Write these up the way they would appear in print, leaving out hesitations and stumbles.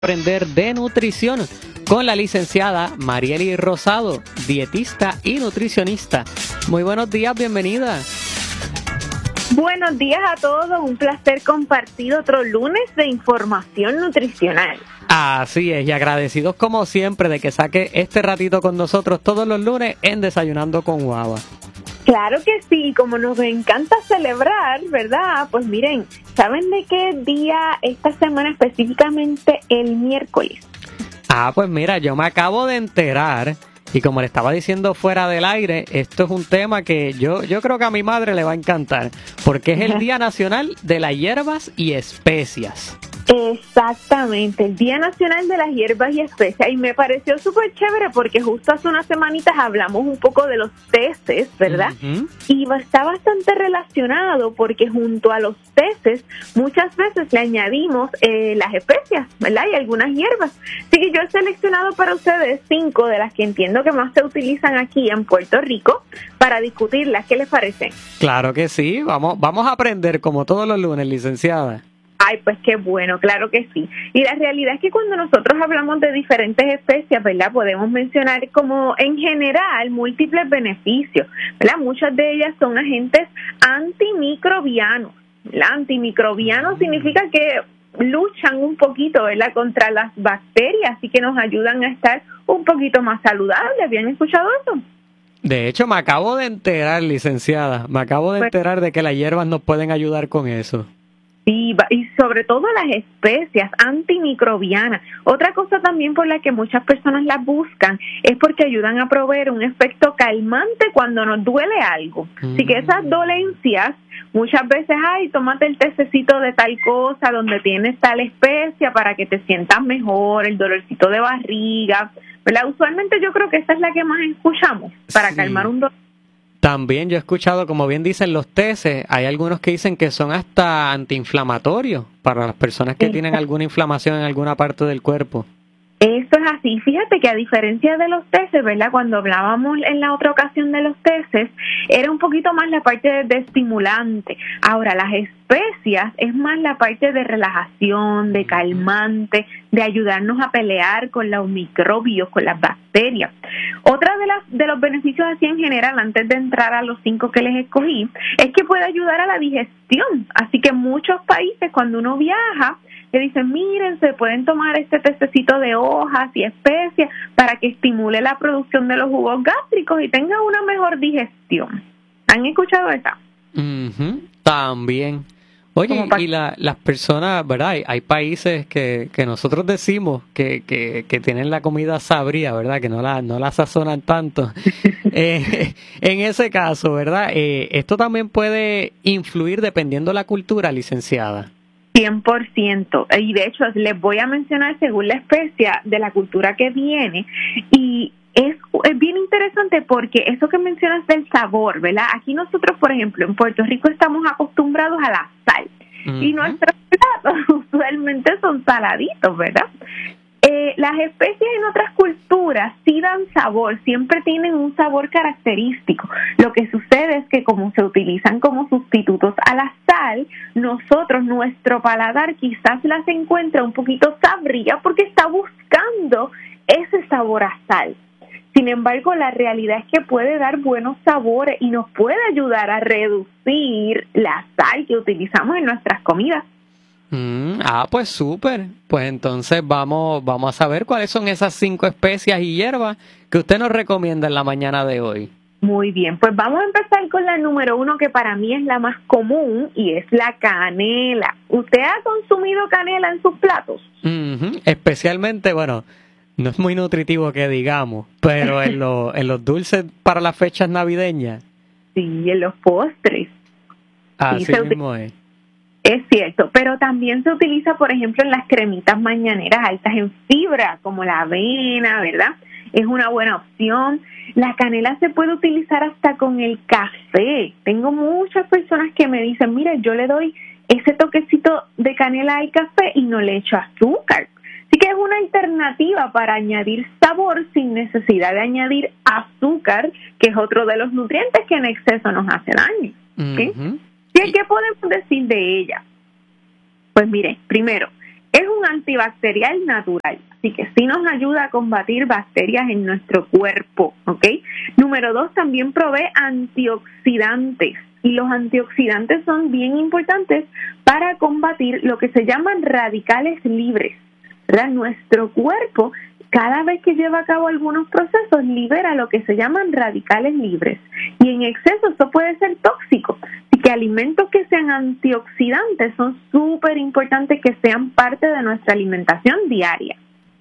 Aprender de nutrición con la licenciada Marieli Rosado, dietista y nutricionista. Muy buenos días, bienvenida. Buenos días a todos, un placer compartir otro lunes de información nutricional. Así es, y agradecidos como siempre de que saque este ratito con nosotros todos los lunes en Desayunando con Guava. Claro que sí, como nos encanta celebrar, ¿verdad? Pues miren, ¿saben de qué día esta semana específicamente? El miércoles. Pues mira, yo me acabo de enterar, y como le estaba diciendo fuera del aire, esto es un tema que yo creo que a mi madre le va a encantar, porque es el Día Nacional de las Hierbas y Especias. Exactamente, el Día Nacional de las Hierbas y Especias, y me pareció súper chévere porque justo hace unas semanitas hablamos un poco de los teces, ¿verdad? Uh-huh. Y está bastante relacionado porque junto a los teces muchas veces le añadimos las especias, ¿verdad? Y algunas hierbas. Así que yo he seleccionado para ustedes 5 de las que entiendo que más se utilizan aquí en Puerto Rico para discutirlas. ¿Qué les parece? Claro que sí, vamos a aprender como todos los lunes, licenciada. Ay, pues qué bueno, claro que sí. Y la realidad es que cuando nosotros hablamos de diferentes especias, ¿verdad? Podemos mencionar como en general múltiples beneficios, ¿verdad? Muchas de ellas son agentes antimicrobianos. ¿Verdad? Antimicrobianos significa que luchan un poquito, ¿verdad? Contra las bacterias y que nos ayudan a estar un poquito más saludables. ¿Habían escuchado eso? De hecho, me acabo de enterar, licenciada, de que las hierbas nos pueden ayudar con eso. Sí, y sobre todo las especias antimicrobianas. Otra cosa también por la que muchas personas las buscan es porque ayudan a proveer un efecto calmante cuando nos duele algo. Así que esas dolencias, muchas veces, tómate el tececito de tal cosa donde tienes tal especia para que te sientas mejor, el dolorcito de barriga, ¿verdad? Usualmente yo creo que esa es la que más escuchamos para calmar un dolor. También yo he escuchado, como bien dicen los teces, hay algunos que dicen que son hasta antiinflamatorios para las personas que tienen alguna inflamación en alguna parte del cuerpo. Eso es así. Fíjate que a diferencia de los teces, ¿verdad? Cuando hablábamos en la otra ocasión de los teces, era un poquito más la parte de estimulante. Ahora, las especias es más la parte de relajación, de calmante, de ayudarnos a pelear con los microbios, con las bacterias. Otra de los beneficios así en general, antes de entrar a los 5 que les escogí, es que puede ayudar a la digestión. Así que en muchos países, cuando uno viaja, le dicen, miren, se pueden tomar este tececito de hojas y especias para que estimule la producción de los jugos gástricos y tenga una mejor digestión. ¿Han escuchado esa? Uh-huh. También. Oye, y las personas, ¿verdad? Hay países que nosotros decimos que tienen la comida sabría, ¿verdad? Que no la sazonan tanto. En ese caso, ¿verdad? Esto también puede influir dependiendo de la cultura, licenciada. 100%. Y de hecho, les voy a mencionar según la especia de la cultura que viene. Y es bien interesante porque eso que mencionas del sabor, ¿verdad? Aquí nosotros, por ejemplo, en Puerto Rico estamos acostumbrados a la sal. Uh-huh. Y nuestros platos usualmente son saladitos, ¿verdad? Las especies en otras culturas sí dan sabor, siempre tienen un sabor característico. Lo que sucede es que como se utilizan como sustitutos a la sal, nuestro paladar quizás las encuentra un poquito sabría porque está buscando ese sabor a sal. Sin embargo, la realidad es que puede dar buenos sabores y nos puede ayudar a reducir la sal que utilizamos en nuestras comidas. Pues súper. Pues entonces vamos a saber cuáles son esas 5 especias y hierbas que usted nos recomienda en la mañana de hoy. Muy bien, pues vamos a empezar con la número 1 que para mí es la más común y es la canela. ¿Usted ha consumido canela en sus platos? Uh-huh. Especialmente, bueno, no es muy nutritivo que digamos, pero en los dulces para las fechas navideñas. Sí, en los postres. Así mismo es. Es cierto, pero también se utiliza, por ejemplo, en las cremitas mañaneras altas en fibra, como la avena, ¿verdad? Es una buena opción. La canela se puede utilizar hasta con el café. Tengo muchas personas que me dicen, mira, yo le doy ese toquecito de canela al café y no le echo azúcar. Así que es una alternativa para añadir sabor sin necesidad de añadir azúcar, que es otro de los nutrientes que en exceso nos hace daño. ¿Sí? Uh-huh. ¿Qué podemos decir de ella? Pues mire, primero, Es un antibacterial natural, así que sí nos ayuda a combatir bacterias en nuestro cuerpo, ¿ok? Número 2, también provee antioxidantes. Y los antioxidantes son bien importantes para combatir lo que se llaman radicales libres, ¿verdad? Nuestro cuerpo, cada vez que lleva a cabo algunos procesos, libera lo que se llaman radicales libres. Y en exceso eso puede ser tóxico. Así que alimentos que sean antioxidantes son súper importantes que sean parte de nuestra alimentación diaria.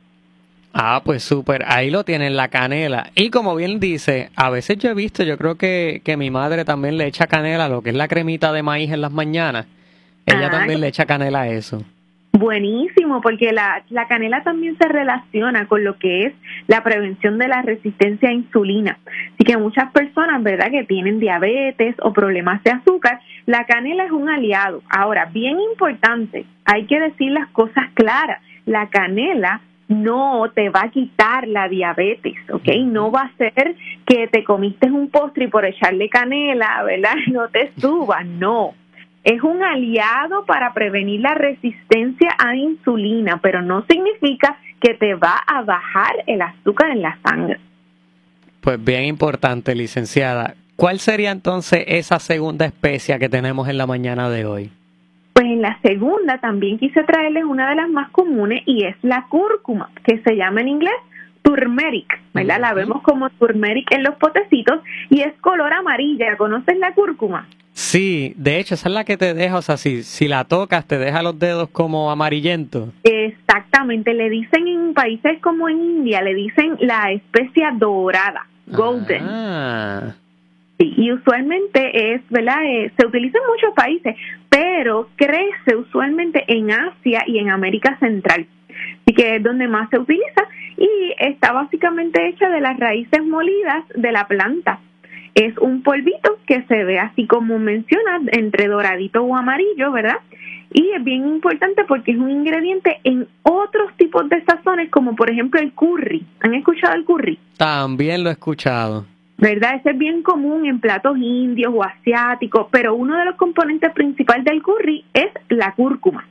Ah, pues súper, ahí lo tienen, la canela. Y como bien dice, a veces yo he visto, yo creo que mi madre también le echa canela a lo que es la cremita de maíz en las mañanas. Ella también le echa canela a eso. Buenísimo, porque la canela también se relaciona con lo que es la prevención de la resistencia a insulina. Así que muchas personas, ¿verdad?, que tienen diabetes o problemas de azúcar, la canela es un aliado. Ahora, bien importante, hay que decir las cosas claras. La canela no te va a quitar la diabetes, ¿ok? No va a ser que te comiste un postre y por echarle canela, ¿verdad?, no te suba, no. Es un aliado para prevenir la resistencia a insulina, pero no significa que te va a bajar el azúcar en la sangre. Pues bien importante, licenciada. ¿Cuál sería entonces esa segunda especia que tenemos en la mañana de hoy? Pues en la segunda también quise traerles una de las más comunes y es la cúrcuma, que se llama en inglés turmeric, ¿verdad? La vemos como turmeric en los potecitos y es color amarilla. ¿Conoces la cúrcuma? Sí, de hecho esa es la que te deja, o sea, si la tocas te deja los dedos como amarillentos. Exactamente, le dicen en países como en India, le dicen la especia dorada, golden. Ah. Sí, y usualmente es, ¿verdad? Se utiliza en muchos países, pero crece usualmente en Asia y en América Central. Así que es donde más se utiliza y está básicamente hecha de las raíces molidas de la planta. Es un polvito que se ve así como menciona, entre doradito o amarillo, ¿verdad? Y es bien importante porque es un ingrediente en otros tipos de sazones, como por ejemplo el curry. ¿Han escuchado el curry? También lo he escuchado. ¿Verdad? Ese es bien común en platos indios o asiáticos, pero uno de los componentes principales del curry es la cúrcuma.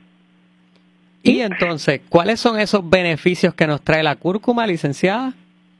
Y entonces, ¿cuáles son esos beneficios que nos trae la cúrcuma, licenciada?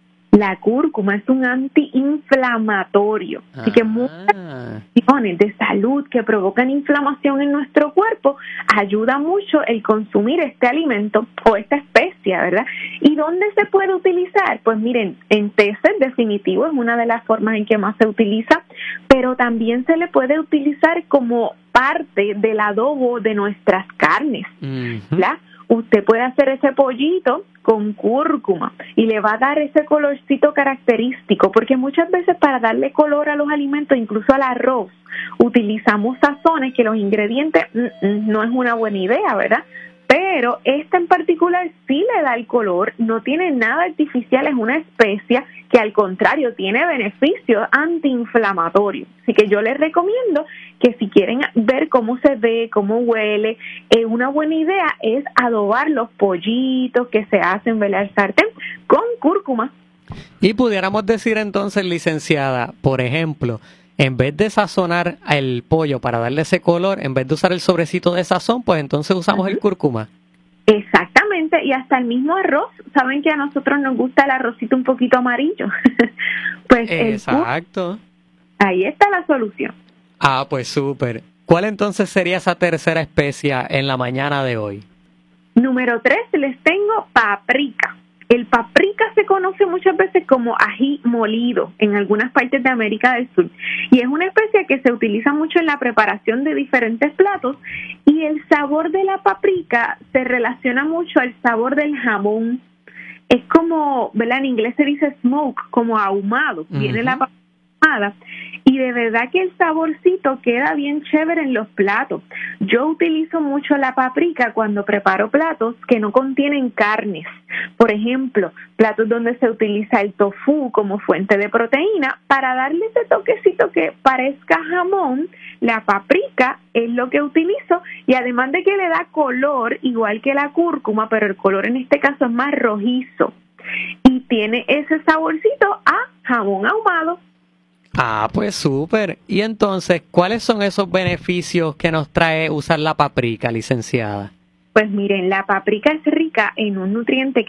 La cúrcuma es un antiinflamatorio, así que muchas acciones de salud que provocan inflamación en nuestro cuerpo ayuda mucho el consumir este alimento o esta especia, ¿verdad? ¿Y dónde se puede utilizar? Pues miren, en peces definitivo es una de las formas en que más se utiliza, pero también se le puede utilizar como parte del adobo de nuestras carnes, ¿verdad? Usted puede hacer ese pollito con cúrcuma y le va a dar ese colorcito característico, porque muchas veces para darle color a los alimentos, incluso al arroz, utilizamos sazones que los ingredientes no es una buena idea, ¿verdad? Pero esta en particular sí le da el color, no tiene nada artificial, es una especia que al contrario tiene beneficios antiinflamatorios. Así que yo les recomiendo que si quieren ver cómo se ve, cómo huele, una buena idea es adobar los pollitos que se hacen, ¿verdad?, al sartén con cúrcuma. Y pudiéramos decir entonces, licenciada, por ejemplo, en vez de sazonar el pollo para darle ese color, en vez de usar el sobrecito de sazón, pues entonces usamos el cúrcuma. Exactamente, y hasta el mismo arroz. Saben que a nosotros nos gusta el arrocito un poquito amarillo. Pues exacto. Ahí está la solución. Ah, pues súper. ¿Cuál entonces sería esa tercera especia en la mañana de hoy? Número 3, les tengo paprika. El paprika se conoce muchas veces como ají molido en algunas partes de América del Sur y es una especia que se utiliza mucho en la preparación de diferentes platos y el sabor de la paprika se relaciona mucho al sabor del jamón. Es como, ¿verdad? En inglés se dice smoke, como ahumado. Viene la paprika ahumada y de verdad que el saborcito queda bien chévere en los platos. Yo utilizo mucho la paprika cuando preparo platos que no contienen carnes. Por ejemplo, platos donde se utiliza el tofu como fuente de proteína, para darle ese toquecito que parezca jamón, la paprika es lo que utilizo y además de que le da color, igual que la cúrcuma, pero el color en este caso es más rojizo y tiene ese saborcito a jamón ahumado. Ah, pues súper. Y entonces, ¿cuáles son esos beneficios que nos trae usar la paprika, licenciada? Pues miren, la paprika es rica en un nutriente